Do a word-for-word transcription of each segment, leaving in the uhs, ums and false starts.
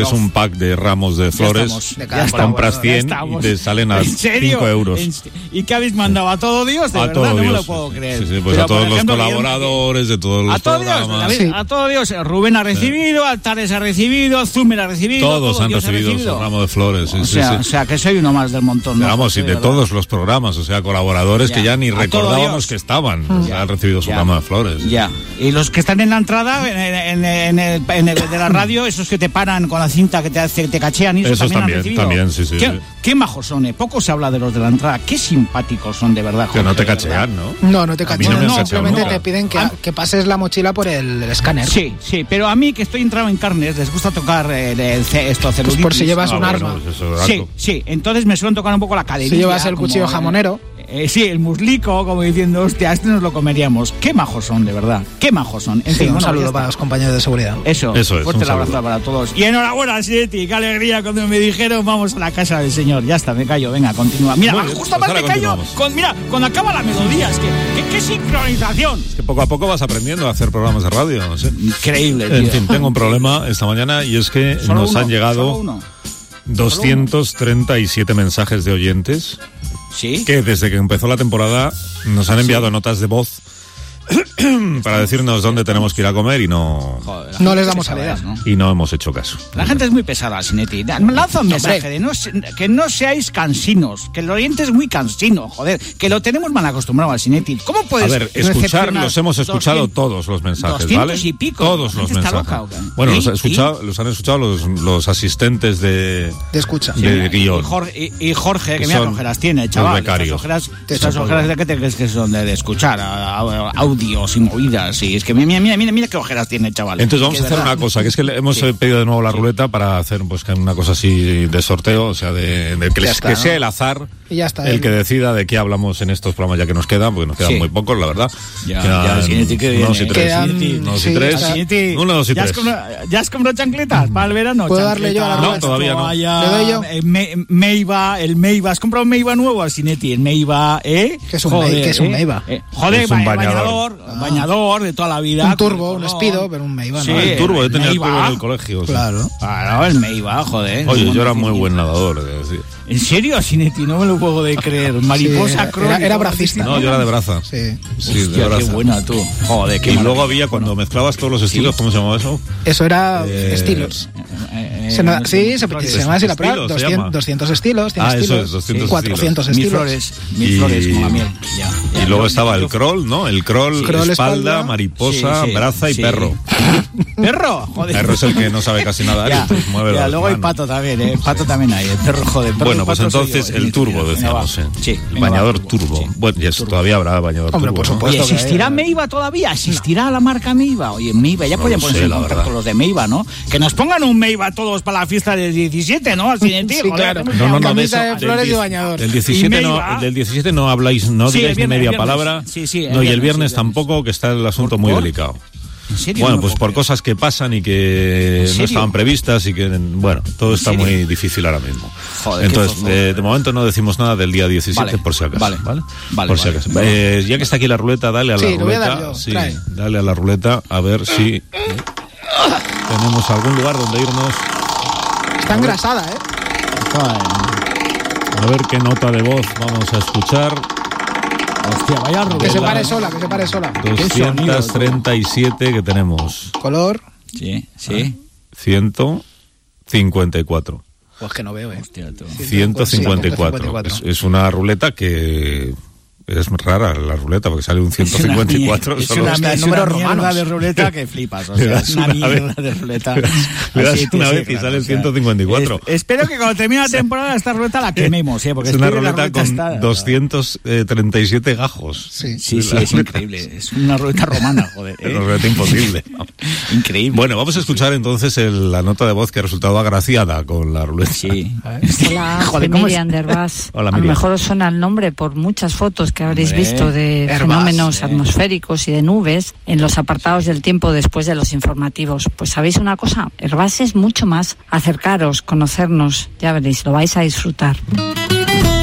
Es un pack de ramos de flores, estamos, de cada compras cien y te salen a cinco euros. ¿Y qué habéis mandado? ¿A todo Dios? De a verdad, todo no Dios. me lo puedo creer. Sí, sí, pues Pero, a todos ejemplo, los colaboradores de todos los a todo programas. Dios, sí. A todo Dios. Rubén ha recibido, sí. Altares ha recibido, Zumer ha recibido. Todos todo han Dios recibido, recibido su ramo de flores. Sí, o, sí, sea, sí. o sea, que soy uno más del montón. ¿No? Vamos, y de verdad. todos los programas, o sea, colaboradores ya. que ya ni a recordábamos que estaban. Mm. O sea, han recibido su ya. ramo de flores. Ya. Y los que están en la entrada, en, en, en, el, en el de la radio, esos que te paran con la cinta que te, hace, te cachean y eso esos también, también, también, sí, sí. ¿Qué, sí. qué majos son, eh? Poco se habla de los de la entrada. Qué simpáticos son, de verdad. Que Jorge, no te cachean, ¿no? No, no te cachean. No, no, simplemente nunca. te piden que, que pases la mochila por el, el escáner. Sí, sí, pero a mí que estoy entrado en carnes, les gusta tocar eh, el, el, esto, celulitis. Pues por si llevas ah, un bueno, arma. Pues eso, sí, sí, entonces me suelen tocar un poco la cadenilla. Si llevas el cuchillo como, jamonero. Eh, sí, el muslico, como diciendo, hostia, este nos lo comeríamos. Qué majos son, de verdad. Qué majos son. En sí, fin, un bueno, saludo para los compañeros de seguridad. Eso, Eso es, fuerte un el abrazo saludo. para todos. Y enhorabuena, Sieti, qué alegría cuando me dijeron vamos a la casa del señor. Ya está, me callo, venga, continúa. Mira, Muy bien, justo pues más me callo, con, mira, cuando acaba la melodía, es que, que, qué sincronización. Es que poco a poco vas aprendiendo a hacer programas de radio, no sé. Increíble, tío. En fin, tengo un problema esta mañana y es que Solo nos uno, han llegado solo uno. doscientos treinta y siete mensajes de oyentes ¿Sí? que desde que empezó la temporada nos han enviado ¿Sí? notas de voz para decirnos dónde tenemos que ir a comer y no Joder, no les damos salida, ¿no? Y no hemos hecho caso. La gente es muy pesada, Sinetti. Lanza un mensaje de no, que no seáis cansinos, que el oyente es muy cansino, joder, que lo tenemos mal acostumbrado al Sinetti. ¿Cómo puedes A ver, escuchar, los hemos escuchado doscientos, todos los mensajes, ¿vale? Y pico, todos los mensajes. Loca, bueno, los, ¿Y? escuchado, los han escuchado los, los asistentes de, de escucha. De sí, guión. Y Jorge, y, y Jorge que, que mira qué ojeras tiene, chaval. Los becarios. Estas ojeras, estas ojeras ¿de qué te crees que son? De, de escuchar a, a, audios y movidas. Y es que mira, mira, mira, mira qué ojeras tiene, chaval. Entonces vamos que a hacer verdad. una cosa, que es que le hemos sí. pedido de nuevo la sí. ruleta para hacer pues una cosa así de sorteo, o sea, de, de que, les, está, que sea el azar y ya está, el eh. que decida de qué hablamos en estos programas ya que nos quedan, porque nos quedan sí. muy pocos, la verdad. Ya, quedan ya, Sinetti, que unos y tres. Quedan, unos sí, y tres. Sinetti, Uno, dos y ¿Ya tres. has, comprado, ¿Ya has comprado chancletas para el verano? ¿Puedo darle yo a la No, todavía no. ¿Le doy yo? Eh, me, Meiva, el Meiva. ¿Has comprado un Meiva nuevo al Sinetti? El Meiva, ¿eh? ¿Qué es un, Joder, ¿qué es un Meiva? Eh, joder, es un bañador. Bañador, ah. bañador de toda la vida. Un turbo, un Speedo, pero un Meiva, sí, ¿no? el turbo, yo tenía Meiva. el turbo en el colegio. Claro. Sí. Claro, el Meiva, joder. Oye, yo era muy buen nadador, es decir. ¿En serio, Sinetti? No me lo puedo de creer. Mariposa sí, crónica. Era, era bracista. No, yo era de braza. Sí. Sí, Hostia, de braza. Qué buena tú. Joder, qué Y maravilla. luego había, cuando mezclabas todos los estilos, sí. ¿cómo se llamaba eso? Eso era eh, estilos. Eh, eh, se no, sí, se, flores. se llama así la Estilos, palabra. se doscientos, doscientos estilos. Ah, estilos, eso es, doscientos sí, cuatrocientos Mil estilos. flores, mil Y- flores como la miel. Ya, ya, Y luego ya, estaba ya, el crawl, ¿no? El crawl, Sí. Crawl, espalda, espalda. mariposa, Sí, sí, braza y sí. perro. ¿Perro? Joder. Perro es el que no sabe casi nadar y Ya, entonces mueve ya, las luego hay manos. pato también, ¿eh? El pato también hay, el perro, joder. Perro Bueno, y pues pato soy entonces yo, el eh, turbo, venga, decíamos, va. ¿eh? Sí, El venga, bañador va, turbo. sí. Bueno, y eso todavía habrá bañador Hombre, turbo, por ¿no? supuesto. Oye, ¿existirá que- Meiva todavía? ¿Existirá la marca Meiva? Oye, Meiva, ya No podían lo ponerse sé, en la contacto verdad. con los de Meiva, ¿no? Que nos pongan un Meiva todos para la fiesta del diecisiete, ¿no? Al Sinetti, Sí, joder, claro. que No, no, no, de Camisa eso, de flores del y diez- bañador. Del diecisiete, Y no, Meiva. del diecisiete no habláis, no Sí, digáis el viernes, ni media el viernes. palabra. Sí, sí, el no, y viernes, el viernes sí, el tampoco, que está el asunto muy ¿Por? delicado. ¿En serio? Bueno, No pues puedo por creer. cosas que pasan y que ¿En no serio? estaban previstas y que, bueno, todo está serio? muy difícil ahora mismo. Joder, Entonces, qué de, de momento no decimos nada del día diecisiete, Vale, por si acaso. vale, ¿vale? vale, por si vale. acaso. Eh, ya que está aquí la ruleta, dale a la Sí, lo voy a ruleta. dar yo, sí, trae. dale a la ruleta a ver si eh, tenemos algún lugar donde irnos. Está engrasada, ¿eh? A ver qué nota de voz vamos a escuchar. Hostia, vaya Que ruleta. se pare sola, que se pare sola. doscientos treinta y siete que tenemos. Color, Sí, sí. ciento cincuenta y cuatro. pues que no veo, ¿eh? Hostia, tú. ciento cincuenta y cuatro. ciento cincuenta y cuatro. Es, es una ruleta que es rara la ruleta porque sale un ciento cincuenta y cuatro. Es solo una, es que hay es números una mierda romanos. de ruleta que flipas. O Le sea, das es una una mierda vez- de ruleta. le das Así, una sí, vez y claro, sale el o sea, ciento cincuenta y cuatro. es- espero que cuando termine la temporada esta ruleta la quememos, ¿eh? Porque Es una estoy en la ruleta con está- doscientos treinta y siete gajos. Sí. Sí, sí, es increíble. Es una ruleta romana, joder. Es ¿eh? una ruleta imposible. Increíble. Bueno, vamos a escuchar entonces el- la nota de voz que ha resultado agraciada con la ruleta. Sí. Hola, Joder, soy ¿cómo es? Miriam de Herbás. Hola, A lo Miriam. mejor os suena el nombre por muchas fotos que habréis Hombre, visto de Herbás, fenómenos eh. atmosféricos y de nubes en los apartados del tiempo después de los informativos. Pues ¿sabéis una cosa? Herbás es mucho más. Acercaros, conocernos, ya veréis, lo vais a disfrutar.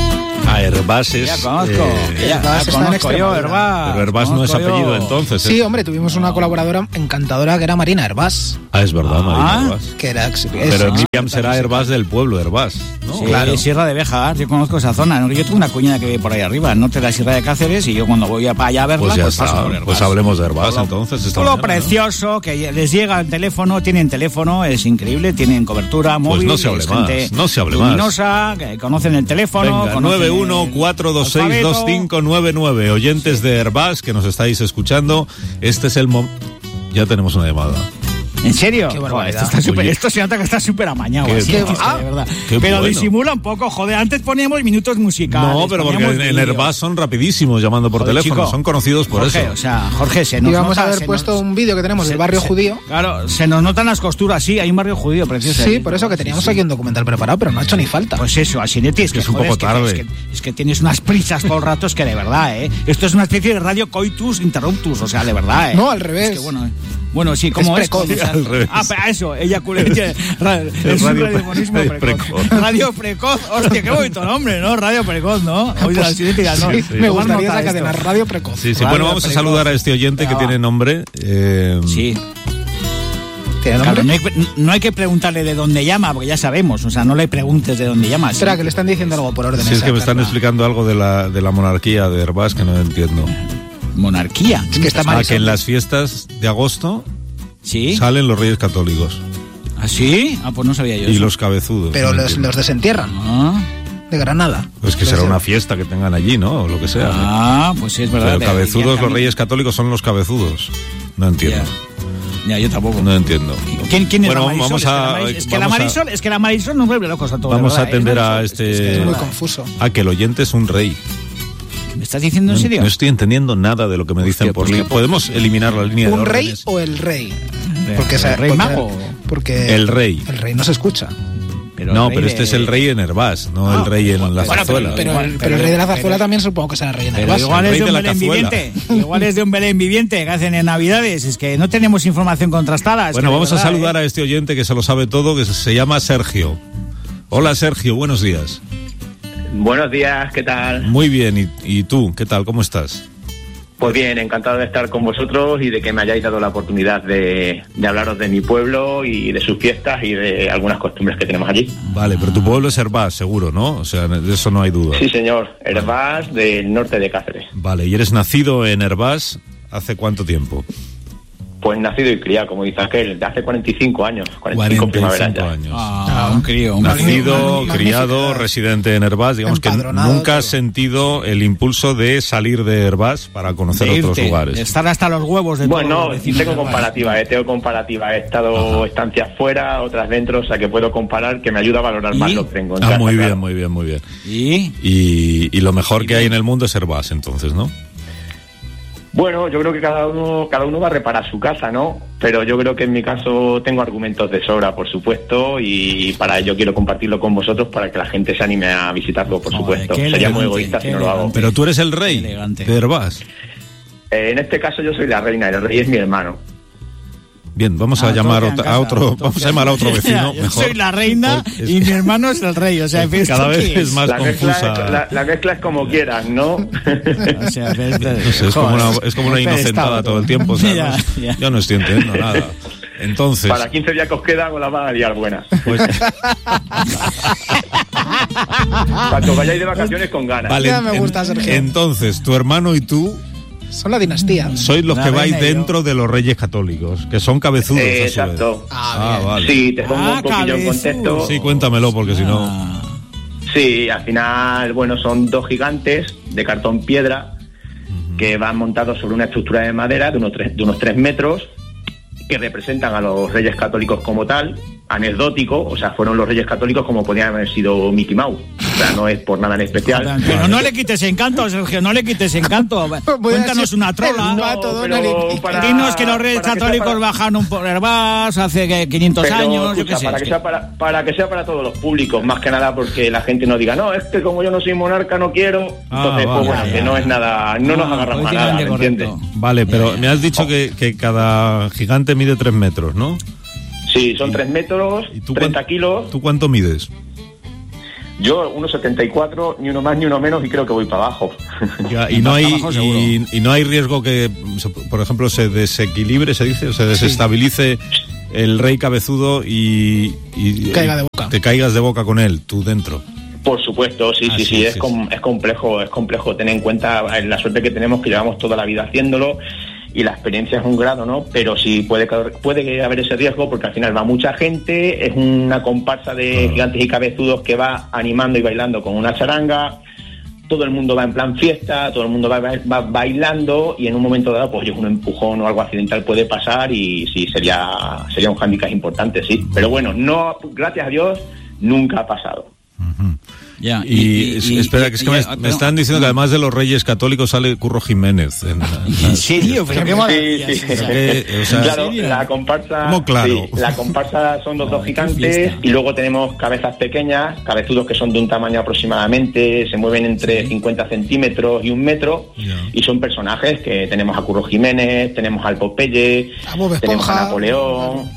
Ah, Herbás es... Ya conozco, eh, ya, Herbás ya está en conozco yo, Extremadura. Herbás. Pero Herbás no es conozco apellido yo. entonces. Sí, ¿eh? hombre, tuvimos una colaboradora encantadora que era Marina Herbás. Ah, es verdad, Ah. Marina Herbás. Que era ex- Pero eso, Miriam será Herbás del pueblo, Herbás, ¿no? Sí, Claro. Sierra de Béjar, yo conozco esa zona. Yo tengo una cuñada que vive por ahí arriba, al norte de la Sierra de Cáceres, y yo cuando voy a- para allá a verla, Pues ya pues paso está. por Herbás. Pues hablemos de Herbás Todo- entonces. esta Todo lo mañana, ¿no? precioso, que les llega el teléfono, tienen teléfono, es increíble, tienen cobertura móvil. no se hable es más, gente no se hable más. luminosa, que conocen el teléfono. Venga, conocen nueve uno el cuatro dos seis dos cinco nueve nueve. Oyentes de Herbás que nos estáis escuchando, este es el momento... Ya tenemos una llamada. ¿En serio? Qué Joder, barbaridad. esto, está súper- Oye. esto se nota que está súper amañado. Qué así, bueno. es que, de verdad. Qué Pero bueno. disimula un poco, joder. Antes poníamos minutos musicales. No, pero porque poníamos en, en vídeos. Herbás son rapidísimos llamando por Joder, teléfono, chico. son conocidos por Jorge, eso. O sea, Jorge, se nos Y vamos nota, a haber se puesto nos- un vídeo que tenemos se- del barrio se- judío. Claro, se nos notan las costuras, sí, hay un barrio judío precioso. Sí, ahí. por eso que teníamos aquí un documental preparado, pero no ha hecho ni falta. Pues eso, Asinetti, es que, es un joder, poco es que- tarde. Es que, es que tienes unas prisas todo el rato, es que de verdad, ¿eh? Esto es una especie de radio coitus interruptus, o sea, de verdad, ¿eh? No, al revés. Es que, bueno, bueno, sí, ¿cómo es? precoz. O sea, Al revés. Ah, pero eso, ella culé. Es un radio- radiofonismo radio precoz. precoz. Radio precoz, hostia, qué bonito nombre, ¿no? Radio precoz, ¿no? Oye, Pues, Asinetti, ya no. sí, sí. me Tomar gustaría nota esa de cadena, esto. Radio Precoz. Sí, sí. Radio Bueno, vamos a precoz. saludar a este oyente que Venga, tiene va. nombre. eh, Sí. ¿Tiene Claro, nombre? no hay, que- no hay que preguntarle de dónde llama, porque ya sabemos. O sea, no le preguntes de dónde llama. Espera, sí. que le están diciendo algo por orden. Sí, es esa que me están carta. explicando algo de la, de la monarquía de Herbás que no entiendo. Monarquía. Es que está Ah, Marisol. que en las fiestas de agosto ¿Sí? salen los reyes católicos ¿Ah, sí? Ah, pues no sabía yo y eso. los cabezudos. Pero no los, entiendo. los desentierran Ah, de Granada. Pues que será una fiesta que tengan allí, ¿no? O lo que sea. ah, pues sí, es verdad. Pero de- cabezudos, de- los reyes católicos son los cabezudos. No entiendo. Ya, ya yo tampoco. No entiendo. ¿Quién, quién es Bueno, la Marisol? vamos Es que la a- Marisol- es que la vamos a- Marisol, es que la Marisol nos vuelve locos a todos. Vamos de a verdad, ¿eh? atender a Marisol, es que- es que este... Es de muy verdad. confuso. Ah, que el oyente es un rey. ¿Me estás diciendo en serio? No estoy entendiendo nada de lo que me dicen Hostia, por pues línea. qué- ¿Podemos eliminar la línea de ¿Un rey órdenes? o el rey? ¿El Porque, sa- rey porque- mago? Porque El rey. El rey no se escucha. Pero No, el pero rey este de- es el rey en Herbás, no Ah, el rey en la bueno, zarzuela. Pero, Igual, el, pero- pero el rey de la zarzuela pero- también supongo que será rey en el Pero Herbás. igual el es rey de un de la Belén cazuela. viviente. Igual es de un Belén viviente que hacen en Navidades. Es que no tenemos información contrastada. es Bueno, que de vamos a verdad, saludar ¿eh? a este oyente que se lo sabe todo, que se llama Sergio. Hola Sergio, buenos días. Buenos días, ¿qué tal? Muy bien, ¿y, y tú? ¿Qué tal? ¿Cómo estás? Pues bien, encantado de estar con vosotros y de que me hayáis dado la oportunidad de, de hablaros de mi pueblo y de sus fiestas y de algunas costumbres que tenemos allí. Vale, pero tu pueblo es Herbás, seguro, ¿no? O sea, de eso no hay duda. Sí, señor, Herbás del norte de Cáceres. Vale, ¿y eres nacido en Herbás hace cuánto tiempo? Pues nacido y criado, como dice aquel, de hace cuarenta y cinco años, cuarenta y cinco primaveras ya. años. Ah, un crío. Un Magnífico. crío. Nacido, Magnífica. criado, residente en Herbás, digamos que Empadronado, nunca has todo. sentido el impulso de salir de Herbás para conocer De otros irte, lugares. de estar hasta los huevos de Bueno, todos no, los vecinos tengo de Herbás. comparativa, eh, tengo comparativa. He estado estancias fuera, otras dentro, o sea que puedo comparar, que me ayuda a valorar ¿Y? más lo que tengo en Ah, casa, muy bien, claro. muy bien, muy bien. ¿Y? Y, y lo mejor Y que hay bien. en el mundo es Herbás, entonces, ¿no? Bueno, yo creo que cada uno cada uno va a reparar su casa, ¿no? Pero yo creo que en mi caso tengo argumentos de sobra, por supuesto, y para ello quiero compartirlo con vosotros para que la gente se anime a visitarlo, por Joder, supuesto. qué Sería muy elegante, egoísta qué si no lo hago. elegante. Pero tú eres el rey Qué elegante. de Herbás. Eh, en este caso yo soy la reina, el rey es mi hermano. Bien, vamos a Ah, llamar todos otra- quedan a casados, otro, todos vamos a quedan- llamar a otro vecino. Yo mejor, soy la reina porque es- y mi hermano es el rey. O sea, ¿esto cada qué vez es más La mezcla, es, confusa. la, la mezcla es como quieras, ¿no? O sea, pero- No sé, es como una, es como una Joder, inocentada está todo el tiempo. o sea, Ya, no- ya. yo no estoy entendiendo nada. Entonces, Para quince días que os quedan os la van a liar buena. pues, Para que os vayáis de vacaciones con ganas. vale, Ya me en- gusta, Sergio. entonces, tu hermano y tú Son la dinastía. sois los La que vais reina y yo. dentro de los reyes católicos, que son cabezudos. Eh, a su vez. exacto. Ah, bien. vale. Sí, te pongo Ah, un poquillo en cabezudo. contexto. Sí, cuéntamelo, porque si no... Ah. Sí, al final, bueno, son dos gigantes de cartón piedra que van montados sobre una estructura de madera de unos tres, de unos tres metros que representan a los reyes católicos como tal, anecdótico, o sea, fueron los reyes católicos como podían haber sido Mickey Mouse. O sea, no es por nada en especial. Pero no le quites encanto, Sergio, no le quites encanto. Cuéntanos una trola. el pato No, Donald pero y- para- Dinos que los reyes para que sea católicos para- bajaron por Herbás hace que quinientos Pero, años, yo escucha, qué sé. para, es que que- sea para, para que sea para todos los públicos, más que nada porque la gente no diga, no, es que como yo no soy monarca no quiero, Ah, entonces vale, pues bueno, ya, que ya. no es nada, no nos Ah, agarramos a nada, ¿me políticamente entiendes? correcto. Vale, pero me has Oh. dicho que, que cada gigante mide tres metros, ¿no? Sí, son tres metros, ¿Y tú treinta cuán- kilos. ¿Tú cuánto mides? Yo uno setenta y cuatro, ni uno más ni uno menos, y creo que voy para abajo. Ya, y no hay y, y no hay riesgo que, por ejemplo, se desequilibre, se dice, o se desestabilice sí. el rey cabezudo y, y Caiga de boca. te caigas de boca con él, tú dentro. Por supuesto, sí, ah, sí, sí, sí, sí, es, sí. Com- es complejo, es complejo tener en cuenta la suerte que tenemos, que llevamos toda la vida haciéndolo, y la experiencia es un grado, ¿no? Pero sí puede puede haber ese riesgo, porque al final va mucha gente, es una comparsa de claro. gigantes y cabezudos que va animando y bailando con una charanga, todo el mundo va en plan fiesta, todo el mundo va, va bailando, y en un momento dado, pues un empujón o algo accidental puede pasar, y sí, sería sería un hándicap importante, sí. Pero bueno, no, gracias a Dios, nunca ha pasado. Uh-huh. Ya, y, y, y, y espera, que es que y, me, y, me están diciendo que además de los Reyes Católicos sale Curro Jiménez. En, ¿En serio? Pero qué maravilla. Sí, sí. Que, o sea, claro, la comparsa, ¿cómo claro? Sí, la comparsa son los dos gigantes, y luego tenemos cabezas pequeñas, cabezudos que son de un tamaño aproximadamente, se mueven entre sí. cincuenta centímetros y un metro, yeah. y son personajes que tenemos a Curro Jiménez, tenemos al Popeye, a tenemos a Napoleón.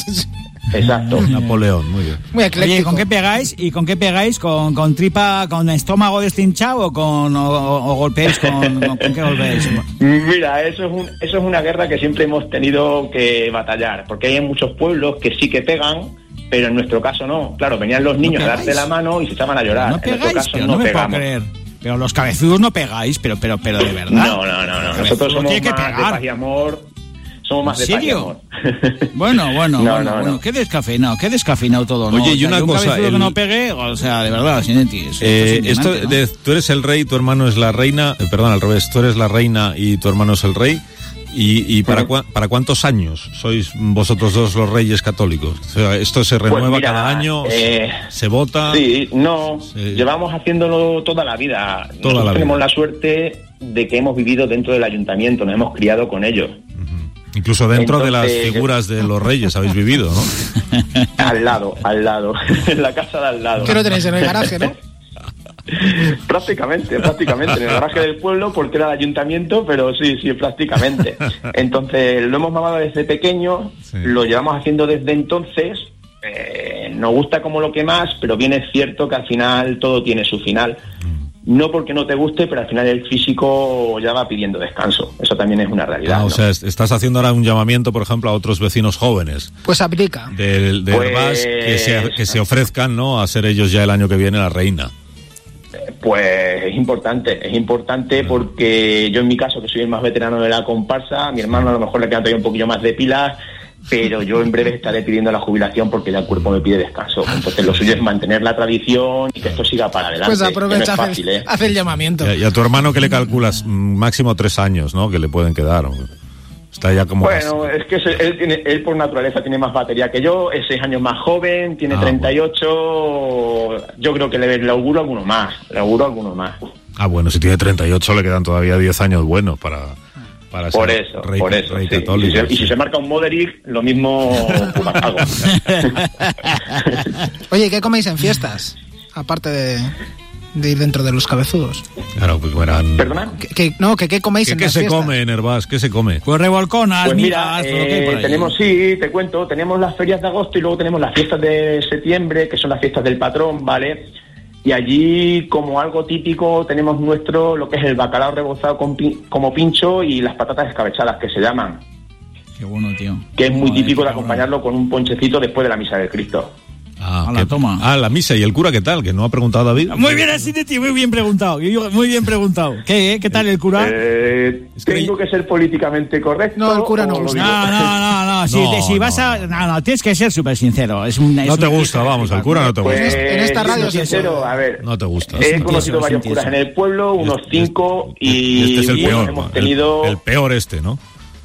Exacto. Napoleón, muy bien. Muy ecléctico. Oye, ¿con qué pegáis? ¿Y con qué pegáis? ¿Con, con tripa, con estómago destinchado o con o, o, o golpeáis con, con, con qué golpeáis? Mira, eso es un, eso es una guerra que siempre hemos tenido que batallar, porque hay en muchos pueblos que sí que pegan, pero en nuestro caso no. Claro, venían los niños ¿No a darte la mano y se echaban a llorar. No pegáis, en nuestro caso pero no, no me pegamos. puedo creer. Pero los cabezudos no pegáis, pero pero pero de verdad. No, no, no, no. Nosotros somos más de paz y amor. Somos más ¿En serio? de paz y amor. Bueno, bueno, no, bueno, no, bueno. No. Qué descafeinado, qué descafeinado todo, ¿no? Oye, o sea, y una un cosa, cabezudo el... que no pegue, o sea, de verdad, Sinetti. Esto, eh, esto esto ¿no? de, tú eres el rey, tu hermano es la reina, eh, perdón, al revés, tú eres la reina y tu hermano es el rey. ¿Y, y para, cua, para cuántos años sois vosotros dos los reyes católicos? O sea, ¿esto se renueva pues mira, cada año? Eh, ¿Se vota? Sí, no, se... llevamos haciéndolo toda la vida. Toda Nosotros la tenemos vida. la suerte de que hemos vivido dentro del ayuntamiento, nos hemos criado con ellos. Uh-huh. Incluso dentro Entonces, de las figuras de los reyes habéis vivido, ¿no? Al lado, al lado, en la casa de al lado. Que lo tenéis en el garaje, ¿no? Prácticamente, prácticamente, en el garaje del pueblo, porque era el ayuntamiento, pero sí, sí, prácticamente. Entonces, lo hemos mamado desde pequeño, sí. Lo llevamos haciendo desde entonces, eh, nos gusta como lo que más, pero bien es cierto que al final todo tiene su final. No porque no te guste, pero al final el físico ya va pidiendo descanso. Eso también es una realidad. Ah, o ¿no? sea, estás haciendo ahora un llamamiento, por ejemplo, a otros vecinos jóvenes. Pues aplica. De, de pues... Herbás, que se, que se ofrezcan, ¿no?, a ser ellos ya el año que viene la reina. Pues es importante, es importante porque yo en mi caso, que soy el más veterano de la comparsa, a mi hermano a lo mejor le quedan todavía un poquillo más de pilas, pero yo en breve estaré pidiendo la jubilación porque ya el cuerpo me pide descanso. Entonces lo suyo es mantener la tradición y que esto siga para adelante. Pues aprovecha, no es fácil, ¿eh? hace el llamamiento. Y a, y a tu hermano, ¿qué le calculas? Máximo tres años, ¿no?, que le pueden quedar. Está ya como... Bueno, más... es que él, tiene, él por naturaleza tiene más batería que yo, es seis años más joven, tiene ah, treinta y ocho, bueno. Yo creo que le, le auguro alguno más, le auguro alguno más. Ah, bueno, si tiene treinta y ocho le quedan todavía diez años buenos para... Para por eso, rey, por eso, rey sí. católico, y, si se, sí. y si se marca un Moderich, lo mismo hago. Oye, ¿qué coméis en fiestas? Aparte de, de ir dentro de los cabezudos. Claro, pues eran... ¿Perdona? ¿Qué, qué, no, que qué coméis ¿Qué, en ¿Qué las se fiestas? come en Herbás? ¿Qué se come? Pues revolconas, pues mira, mira eh, tenemos, sí, te cuento, tenemos las ferias de agosto y luego tenemos las fiestas de septiembre, que son las fiestas del patrón, ¿vale? Y allí, como algo típico, tenemos nuestro, lo que es el bacalao rebozado con pin, como pincho y las patatas escabechadas, que se llaman. Qué bueno, tío. Que es muy Joder, típico de acompañarlo con un ponchecito después de la misa del Cristo. Ah, la toma. Ah, la misa. ¿Y el cura qué tal? Que no ha preguntado David. Muy bien, así de ti, muy bien preguntado. Muy bien preguntado. ¿Qué, eh? ¿Qué tal el cura? Eh, es que ¿Tengo que ser políticamente correcto? No, el cura no gusta. No, no, no, no. Si, no, si vas no, a... No, no, tienes que ser súper sincero. Es un, es no te un gusta, vamos, el cura no te gusta. Pues, en esta radio sincero, a ver. No te gusta. He conocido varios curas en el pueblo, unos cinco, y, este es el y peor. hemos tenido... El, el peor este, ¿no?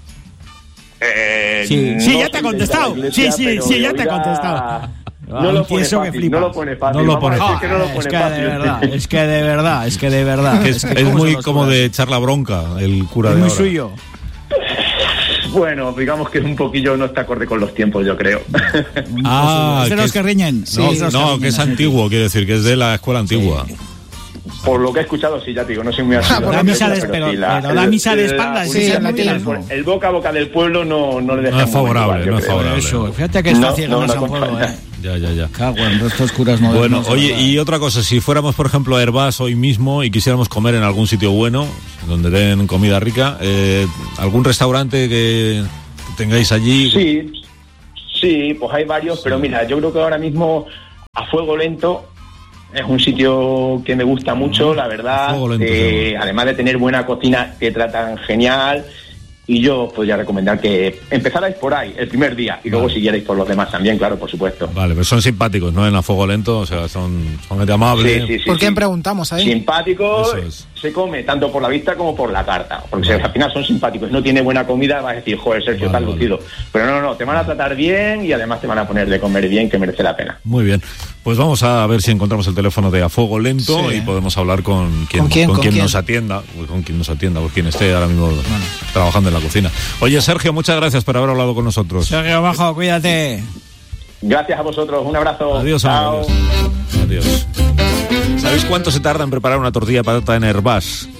Eh, sí, no sí, ya te ha contestado. Iglesia, sí, sí, sí, ya te ha contestado. Ah, no, lo pone fácil, no lo pone fácil. No lo pone Vamos a decir que no lo es pone que fácil. de verdad, es que de verdad, es que de verdad. Que es, es, que es muy como curas? de echar la bronca, el cura es de muy ahora. suyo. Bueno, digamos que es un poquillo, no está acorde con los tiempos, yo creo. Ah, es de que los es, que riñen. No, Sí, no, que, no, que es antiguo, quiere decir, que es de la escuela antigua. Sí. Por lo que he escuchado, sí, ya te digo, no soy muy asiduo. por la misa de pero, la, pero la misa de espaldas, sí, en la tele. El boca a boca del pueblo no, no le deja. No es favorable, igual, no es favorable. Eso, fíjate que está no, ciego, no, no, no, no, no, pueblo, eh. Ya, ya, ya. Cago en estos curas no. Bueno, oye, y otra cosa, si fuéramos, por ejemplo, a Hervás hoy mismo y quisiéramos comer en algún sitio bueno, donde den comida rica, eh, ¿algún restaurante que tengáis allí? Sí, sí, pues hay varios, pero mira, yo creo que ahora mismo A Fuego Lento es un sitio que me gusta mucho, la verdad. Lento, eh, además de tener buena cocina, te tratan genial. Y yo os podría recomendar que empezarais por ahí, el primer día, y luego vale. siguierais por los demás también, claro, por supuesto. Vale, pero son simpáticos, ¿no? En A Fuego Lento, o sea, son, son gente amable. Sí, sí, sí, ¿Por sí. quién preguntamos ahí? Simpáticos, es. se come tanto por la vista como por la carta, porque vale. si al final son simpáticos, no tiene buena comida, vas a decir, joder, Sergio, vale, estás vale. lucido. Pero no, no, te van a tratar bien y además te van a poner de comer bien, que merece la pena. Muy bien, pues vamos a ver si encontramos el teléfono de A Fuego Lento sí. y podemos hablar con quien, ¿Con quién, con con quien quién? nos atienda, con quien nos atienda, o quien esté ahora mismo bueno. trabajando en la cocina. Oye, Sergio, muchas gracias por haber hablado con nosotros. Sergio Bajo, cuídate. Gracias a vosotros, un abrazo. Adiós, Chao. adiós. Adiós. ¿Sabéis cuánto se tarda en preparar una tortilla de patata en Hervás?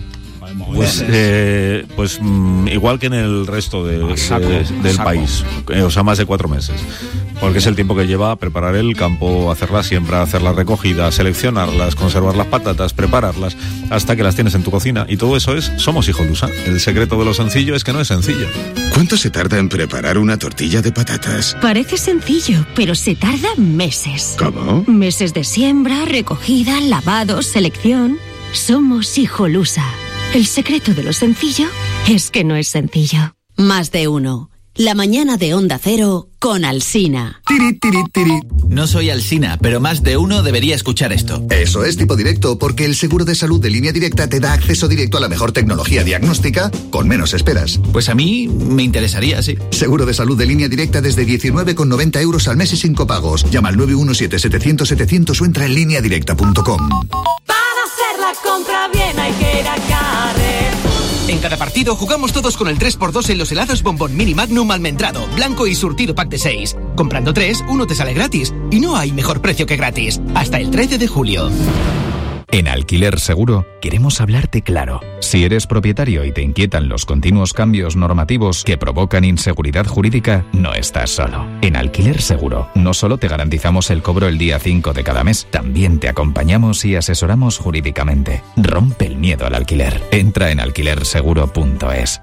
Pues, eh, pues mm, igual que en el resto de, saco, de, del saco. país, eh, o sea, más de cuatro meses, porque es el tiempo que lleva preparar el campo, hacer la siembra, hacer la recogida, seleccionarlas, conservar las patatas, prepararlas, hasta que las tienes en tu cocina, y todo eso es Somos Hijolusa. El secreto de lo sencillo es que no es sencillo. ¿Cuánto se tarda en preparar una tortilla de patatas? Parece sencillo, pero se tarda meses. ¿Cómo? Meses de siembra, recogida, lavado, selección. Somos Hijolusa. El secreto de lo sencillo es que no es sencillo. Más de uno. La mañana de Onda Cero con Alsina. Tiri, tiri, tiri. No soy Alsina, pero más de uno debería escuchar esto. Eso es Tipo Directo, porque el seguro de salud de Línea Directa te da acceso directo a la mejor tecnología diagnóstica con menos esperas. Pues a mí me interesaría, sí. Seguro de salud de Línea Directa desde diecinueve con noventa euros al mes y sin copagos. Llama al nueve uno siete, setecientos, setecientos o entra en línea directa punto com. Para hacer la compra bien hay que ir a Carrer. En cada partido jugamos todos con el tres por dos en los helados Bombón Mini Magnum almendrado, blanco y surtido pack de seis. Comprando tres, uno te sale gratis. Y no hay mejor precio que gratis. Hasta el trece de julio. En Alquiler Seguro queremos hablarte claro. Si eres propietario y te inquietan los continuos cambios normativos que provocan inseguridad jurídica, no estás solo. En Alquiler Seguro no solo te garantizamos el cobro el día cinco de cada mes, también te acompañamos y asesoramos jurídicamente. Rompe el miedo al alquiler. Entra en alquiler seguro punto es.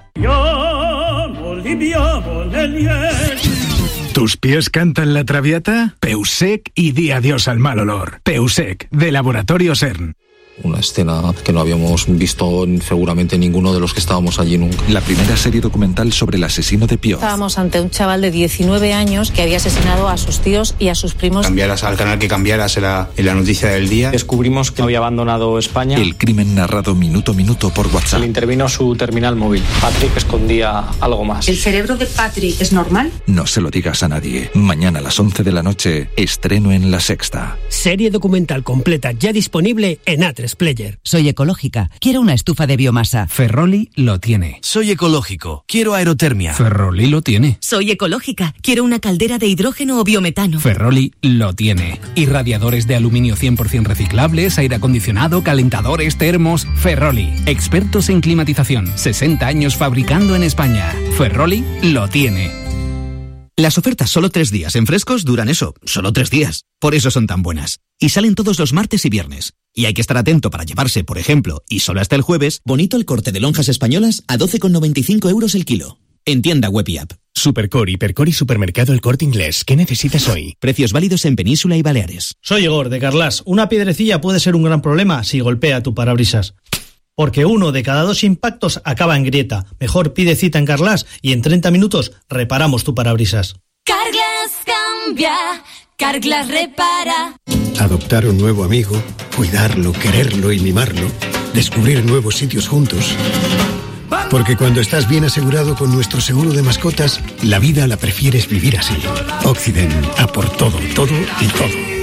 ¿Tus pies cantan la traviata? Peusec y di adiós al mal olor. Peusec, de Laboratorio CERN. Una escena que no habíamos visto seguramente ninguno de los que estábamos allí nunca. La primera serie documental sobre el asesino de Pioz. Estábamos ante un chaval de diecinueve años que había asesinado a sus tíos y a sus primos. Cambiaras al canal que cambiaras en la, en la noticia del día. Descubrimos que había abandonado España. El crimen narrado minuto a minuto por WhatsApp. Le intervino su terminal móvil. Patrick escondía algo más. ¿El cerebro de Patrick es normal? No se lo digas a nadie. Mañana a las once de la noche, estreno en La Sexta. Serie documental completa ya disponible en A tres Player. Soy ecológica. Quiero una estufa de biomasa. Ferroli lo tiene. Soy ecológico. Quiero aerotermia. Ferroli lo tiene. Soy ecológica. Quiero una caldera de hidrógeno o biometano. Ferroli lo tiene. Irradiadores de aluminio cien por ciento reciclables, aire acondicionado, calentadores, termos. Ferroli. Expertos en climatización. sesenta años fabricando en España. Ferroli lo tiene. Las ofertas solo tres días en Frescos duran eso, solo tres días. Por eso son tan buenas. Y salen todos los martes y viernes. Y hay que estar atento para llevarse, por ejemplo, y solo hasta el jueves, bonito el corte de lonjas españolas a doce con noventa y cinco euros el kilo. En tienda web y app. Supercor, Hipercor y Supermercado El Corte Inglés. ¿Qué necesitas hoy? Precios válidos en Península y Baleares. Soy Igor, de Carlas. Una piedrecilla puede ser un gran problema si golpea tu parabrisas. Porque uno de cada dos impactos acaba en grieta. Mejor pide cita en Carlas y en treinta minutos reparamos tu parabrisas. Carglass cambia, Carglass repara. Adoptar un nuevo amigo, cuidarlo, quererlo y mimarlo. Descubrir nuevos sitios juntos. Porque cuando estás bien asegurado con nuestro seguro de mascotas, la vida la prefieres vivir así. Occident, a por todo, todo y todo.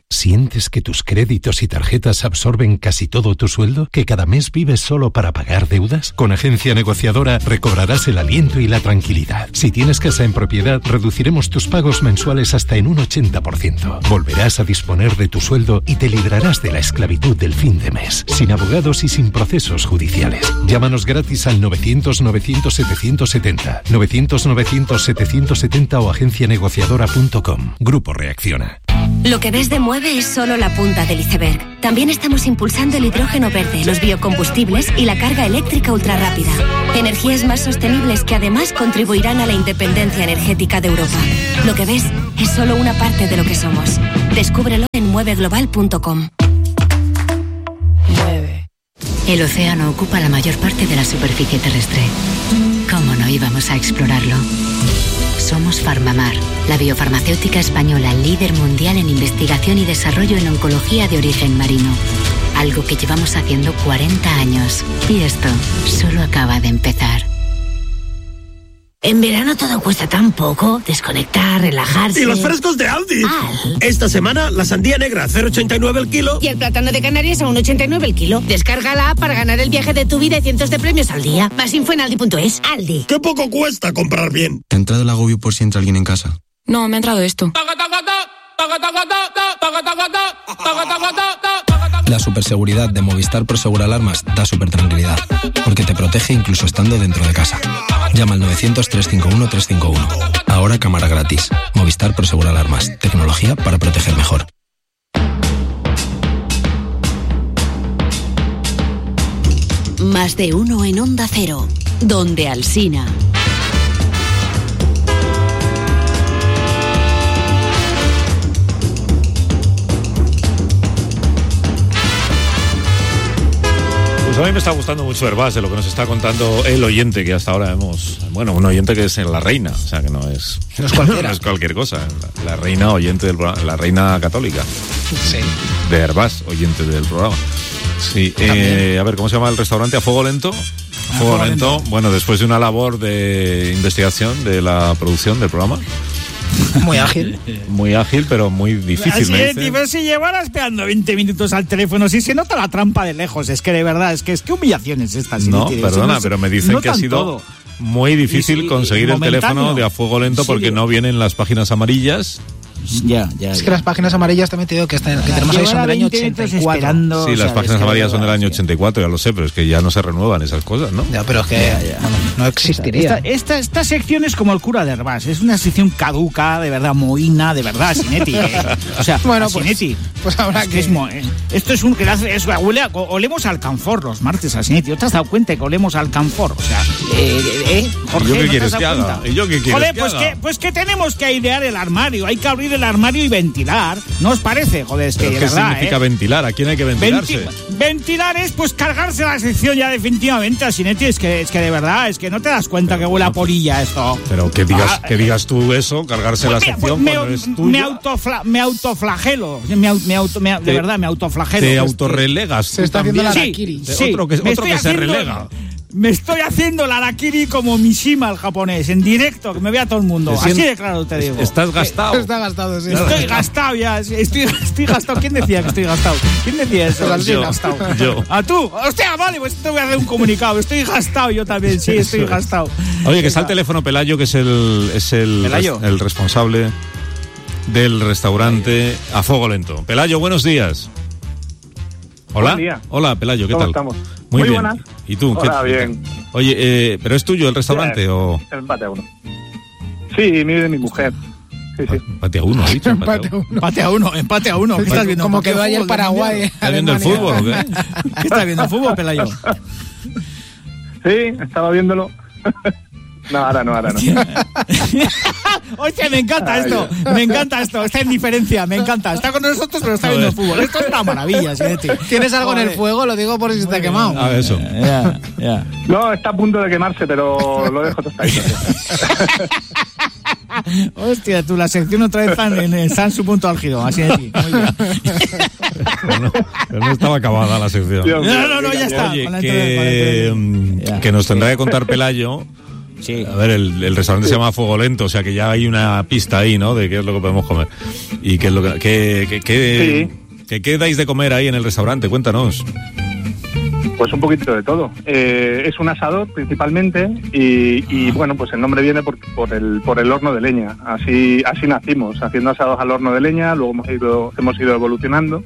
¿Sientes que tus créditos y tarjetas absorben casi todo tu sueldo? ¿Que cada mes vives solo para pagar deudas? Con Agencia Negociadora recobrarás el aliento y la tranquilidad. Si tienes casa en propiedad, reduciremos tus pagos mensuales hasta en un ochenta por ciento. Volverás a disponer de tu sueldo y te librarás de la esclavitud del fin de mes, sin abogados y sin procesos judiciales. Llámanos gratis al novecientos novecientos setecientos setenta, novecientos novecientos setecientos setenta o agencia negociadora punto com. Grupo Reacciona. Lo que ves de Mueve es solo la punta del iceberg. También estamos impulsando el hidrógeno verde, los biocombustibles y la carga eléctrica ultrarrápida. Energías más sostenibles que además contribuirán a la independencia energética de Europa. Lo que ves es solo una parte de lo que somos. Descúbrelo en mueve global punto com. Mueve. El océano ocupa la mayor parte de la superficie terrestre. ¿Cómo no íbamos a explorarlo? Somos Farmamar, la biofarmacéutica española líder mundial en investigación y desarrollo en oncología de origen marino. Algo que llevamos haciendo cuarenta años. Y esto solo acaba de empezar. En verano todo cuesta tan poco. Desconectar, relajarse. ¡Y los frescos de Aldi! Al. Esta semana, la sandía negra a cero coma ochenta y nueve el kilo. Y el plátano de Canarias a uno coma ochenta y nueve el kilo. Descarga la app para ganar el viaje de tu vida y cientos de premios al día. Más info en aldi punto es. Aldi. ¡Qué poco cuesta comprar bien! ¿Te ha entrado el agobio por si entra alguien en casa? No, me ha entrado esto. La superseguridad de Movistar Prosegur Alarmas da super tranquilidad, porque te protege incluso estando dentro de casa. Llama al novecientos, trescientos cincuenta y uno, trescientos cincuenta y uno. Ahora cámara gratis. Movistar Prosegur Alarmas. Tecnología para proteger mejor. Más de uno en Onda Cero, donde Alsina. A mí me está gustando mucho Herbás de lo que nos está contando el oyente que hasta ahora hemos... Bueno, un oyente que es la reina, o sea que no es... No es cualquiera. No es cualquier cosa. La, la reina oyente del programa, la reina católica. Sí. De Herbás, oyente del programa. Sí, eh, a ver, ¿cómo se llama el restaurante? ¿A Fuego Lento? A Fuego, Fuego Lento. Lento. Bueno, después de una labor de investigación de la producción del programa. Muy ágil. Muy ágil, pero muy difícil. Así es, pero si llevaras esperando veinte minutos al teléfono, si se nota la trampa de lejos, es que de verdad, es que es que humillación es esta. Si no, no perdona, no, pero me dicen no que ha sido todo. muy difícil y, y, conseguir y el teléfono de A Fuego Lento porque no vienen las páginas amarillas. Ya, ya, es ya. que las páginas amarillas también te digo que, están, que tenemos ahí son del año ochenta y cuatro. Sí, o sea, las páginas amarillas son del año ochenta y cuatro, ya lo sé, pero es que ya no se renuevan esas cosas, ¿no? Ya, pero es que ya, ya. No, no existiría. Esta, esta, esta sección es como el cura de Herbás, es una sección caduca, de verdad, mohina, de verdad, Sinetti. Eh. O sea, bueno, Sinetti. Pues, pues habrá es que... que es mo, eh. Esto es un que hace, es, huele a, olemos al alcanfor los martes a Sinetti. ¿No te has dado cuenta que olemos al alcanfor? O sea, eh, eh, Jorge, ¿Y yo qué ¿no quieres que haga? ¿Y yo qué quieres Joder, que pues haga? Que, pues que tenemos que airear el armario, hay que abrir el armario y ventilar. ¿No os parece? Joder, es que ¿Pero de qué verdad, significa ¿eh? ventilar? ¿A quién hay que ventilarse? Venti- ventilar es pues cargarse la sección ya definitivamente a Sinetti. Es que, es que de verdad, es que no te das cuenta pero, que huele a polilla esto. Pero que digas, ah, que digas tú eso, cargarse pues la mira, sección pues cuando me, es tuya. Me, autofla, me autoflagelo. Me, me auto, me, de te, verdad, me autoflagelo. Te autorrelegas. Se está haciendo la harakiri. Sí, sí, otro que, otro que se haciendo, relega. Me estoy haciendo la harakiri como Mishima, el japonés, en directo, que me vea todo el mundo. Así de claro te digo. Estás gastado. Está gastado, sí. Estoy gastado ya. Estoy, estoy gastado. ¿Quién decía que estoy gastado? ¿Quién decía eso? Yo, estoy gastado. Yo. ¿A tú? Hostia, vale, pues te voy a hacer un comunicado. Estoy gastado yo también, sí, estoy gastado. Oye, que está el teléfono Pelayo, que es el, es el, res, el responsable del restaurante A Fuego Lento. Pelayo, buenos días. Hola. Hola, Pelayo, ¿qué ¿Cómo tal? Estamos? Muy, Muy bien. buenas. ¿Y tú? Hola, ¿qué, bien. Oye, eh, ¿pero es tuyo el restaurante bien, o...? Empate a uno. Sí, mi de mi mujer. Sí, sí. Empate a uno, ¿has dicho? Empate a uno. Empate a uno, empate a uno. ¿Qué estás viendo? Como quedó ayer Paraguay. ¿Estás viendo el fútbol o qué? ¿Qué estás viendo el fútbol, Pelayo? Sí, estaba viéndolo. No, ahora no, ahora no. Hostia, me encanta esto, me encanta esto, esta indiferencia, me encanta. Está con nosotros, pero está viendo el fútbol. Esto es una maravilla, Sinetti. ¿Tienes algo Joder. en el fuego? Lo digo por si se te ha quemado. Ah, eso. Yeah, yeah. No, está a punto de quemarse, pero lo dejo tostadito. Hostia, tú, la sección otra vez está en, está en su punto álgido, así de ti. Muy bien. Pero no, pero no estaba acabada la sección. No, no, no, ya está. Oye, que, que nos tendrá que contar Pelayo Sí. A ver, el, el restaurante sí. se llama Fuego Lento, o sea que ya hay una pista ahí, ¿no? De qué es lo que podemos comer. Y qué es lo que... que, que, que, sí. que ¿Qué dais de comer ahí en el restaurante? Cuéntanos. Pues un poquito de todo. Eh, es un asador principalmente y, y bueno, pues el nombre viene por, por el por el horno de leña. Así así nacimos, haciendo asados al horno de leña. Luego hemos ido hemos ido evolucionando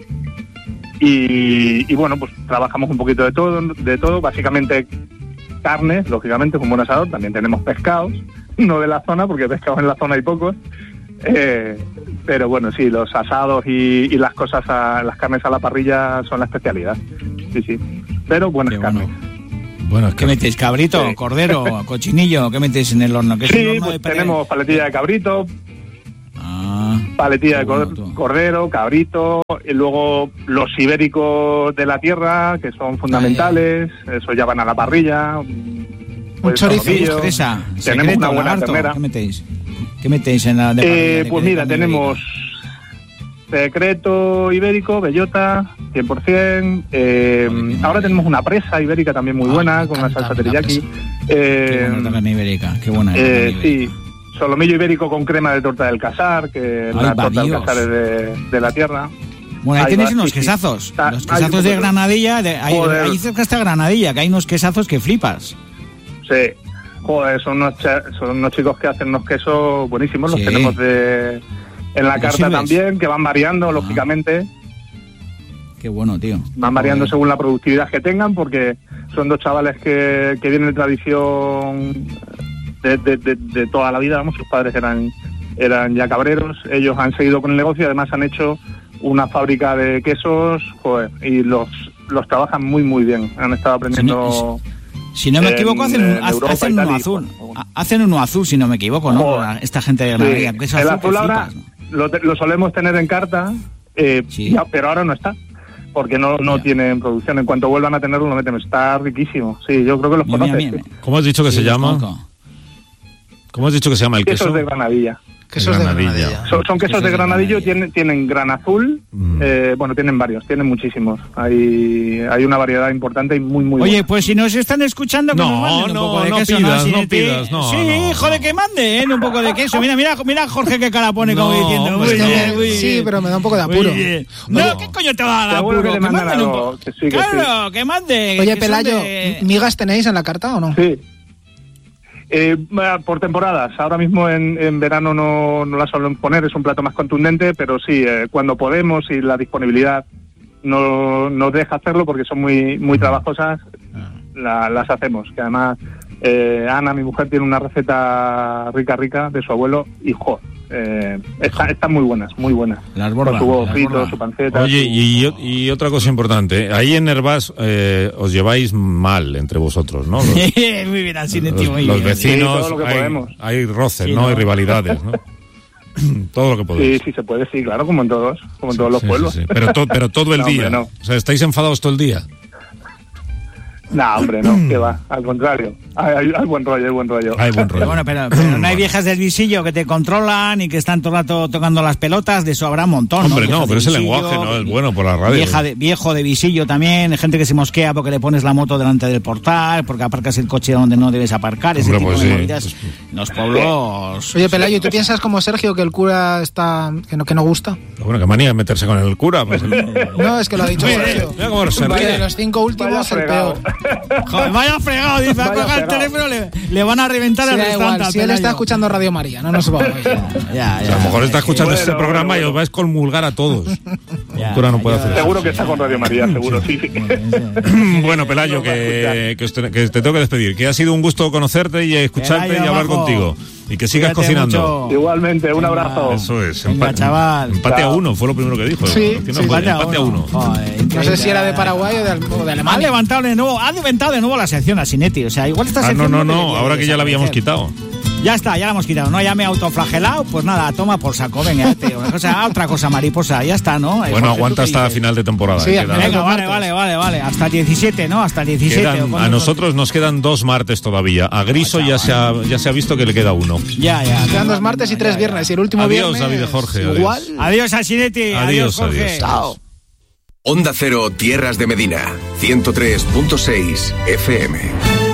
y, y bueno, pues trabajamos un poquito de todo, de todo. Básicamente carnes, lógicamente, como un asador. También tenemos pescados, no de la zona, porque pescados en la zona hay pocos. Eh, pero bueno, sí, los asados y, y las cosas, a, las carnes a la parrilla son la especialidad. Sí, sí. Pero buenas carnes. Bueno. Bueno, es que... ¿Qué metéis? ¿Cabrito, sí. cordero, cochinillo? ¿Qué metéis en el horno? ¿Qué es sí, horno pues de tenemos paletilla de cabrito, ah, paletilla de bueno, cor- cordero, cabrito, y luego los ibéricos de la tierra, que son fundamentales, ah, eso ya van a la parrilla. Un chorizo, fresa, tenemos secreto, una buena lagarto. ternera. ¿Qué metéis? ¿Qué metéis en la de parrilla? Eh, de pues mira, tenemos... secreto ibérico, bellota, cien por ciento. Eh, ahora tenemos una presa ibérica también muy buena, ah, con una salsa teriyaki. Eh, qué buena carne ibérica, qué buena. Eh, ibérica. Sí, solomillo ibérico con crema de torta del Casar, que Ay, la torta del Casar es de, de la tierra. Bueno, ahí, ahí tenéis va, unos sí, quesazos. Sí. Los quesazos de Granadilla, de, ahí, ahí cerca está Granadilla, que hay unos quesazos que flipas. Sí. Joder, son unos, son unos chicos que hacen unos quesos buenísimos, sí. Los tenemos de... En la carta también, que van variando, ah. lógicamente. Qué bueno, tío. Van variando según la productividad que tengan, porque son dos chavales que, que vienen de tradición de, de, de, de toda la vida, vamos, sus padres eran, eran ya cabreros, ellos han seguido con el negocio, además han hecho una fábrica de quesos, joder, y los, los trabajan muy, muy bien. Han estado aprendiendo... Si no, si no me en, equivoco, hacen, Europa, hacen uno azul. Hacen uno azul, si no me equivoco, ¿no? Joder. Esta gente de Granadilla. Sí. Queso el azul, azul ahora... Flipas, ¿no? Lo, lo solemos tener en carta, eh, sí. ya, pero ahora no está, porque no, no tienen producción. En cuanto vuelvan a tenerlo, lo meten. Está riquísimo. Sí, yo creo que los mira, conoces. Mira, mira. Sí. ¿Cómo has dicho que sí, se llama? ¿Cómo has dicho que se llama el queso? Quesos de Granadilla. Quesos de Granadilla. Son, son quesos, quesos de Granadillo, de tienen, tienen gran azul, mm. eh, bueno, tienen varios, tienen muchísimos. Hay hay una variedad importante y muy, muy Oye, buena. Pues si nos están escuchando, que no, nos manden no, un poco de no queso. Pidas, no, no pidas, no, Sí, no, joder, no. que manden un poco de queso. Mira, mira, mira Jorge qué cara pone no, como diciendo. Muy bien, muy bien. Sí, pero me da un poco de apuro. No, no, ¿qué coño te va a dar apuro? Que, que manden un poco. Que sí, que claro, sí. que manden. Oye, que Pelayo, de... ¿migas tenéis en la carta o no? Sí. Eh, por temporadas, ahora mismo en, en verano no, no la solemos poner, es un plato más contundente, pero sí, eh, cuando podemos y la disponibilidad no nos deja hacerlo porque son muy muy trabajosas, la, las hacemos, que además eh, Ana, mi mujer, tiene una receta rica rica de su abuelo y jo, eh, están, están muy buenas, muy buenas. Las bordas, con su huevo las frito, bordas. Su panceta. Oye, su... y, y otra cosa importante, ahí en Nervás eh, os lleváis mal entre vosotros, ¿no? Los, muy bien, así los, muy los bien. vecinos, sí, hay, hay roces, sí, ¿no? ¿no? Hay rivalidades, ¿no? Todo lo que podéis. Sí, sí se puede, sí, claro, como en todos, como en todos sí, los sí, pueblos. Sí, sí. Pero, to, pero todo el no, día. Hombre, no. O sea, ¿estáis enfadados todo el día? No, hombre, no, que va, al contrario. Hay, hay, hay buen rollo, hay buen rollo. Hay buen rollo. Bueno, pero, pero no hay viejas del visillo que te controlan y que están todo el rato tocando las pelotas, de eso habrá un montón. Hombre, no, no pero ese lenguaje no es bueno por la radio. Vieja de, viejo de visillo también, gente que se mosquea porque le pones la moto delante del portal, porque aparcas el coche donde no debes aparcar, ese Hombre, tipo pues de sí. movidas. Los pueblos... Oye, Pelayo, ¿tú piensas como Sergio que el cura está que no, que no gusta? Pero bueno, qué manía de meterse con el cura. Pues el... No, es que lo ha dicho Sergio. Mira cómo se ríe. Que de los cinco últimos, el peor. Joder, vaya fregado, dice, va a coger el teléfono, le, le van a reventar sí, el restante. Igual, si él está escuchando Radio María, no nos vamos. ya, ya, o sea, a lo mejor está escuchando bueno, este bueno, programa bueno. y os vais a excomulgar a todos. Ya, el cura no puede ya, hacer Seguro eso. que está con Radio María, seguro, sí, sí. Bueno, Pelayo, que, que, te, que te tengo que despedir. Que ha sido un gusto conocerte y escucharte Pelayo, y hablar abajo. contigo. Y que sigas Cuídate cocinando. mucho. Igualmente, un abrazo. Eso es. Venga, Empate, chaval. empate Chao. a uno, fue lo primero que dijo. Sí, no, sí, empate, empate a uno. Joder, no sé si era de Paraguay o de, o de Alemania. Ha levantado de nuevo, ha levantado de nuevo la sección a Sinetti. O sea, igual esta Ah, sección. no, no, no. no Ahora que ya la habíamos quitado. Ya está, ya la hemos quitado, ¿no? Ya me he autoflagelado, pues nada, toma por saco, venga, tío. Una cosa, otra cosa, mariposa, ya está, ¿no? Bueno, aguanta hasta final de temporada. Sí, eh, venga, vale, vale, vale, vale. Hasta el diecisiete, ¿no? Hasta el diecisiete. Quedan, a nosotros nos quedan dos martes todavía. A Griso ya se, ha, ya se ha visto que le queda uno. Ya, ya. Quedan dos martes y tres viernes. Y el último adiós, viernes. David de Jorge. Adiós. Igual. Adiós, Asinetti. Adiós, Adiós, Jorge. adiós. Chao. Onda Cero, Tierras de Medina. ciento tres punto seis F M.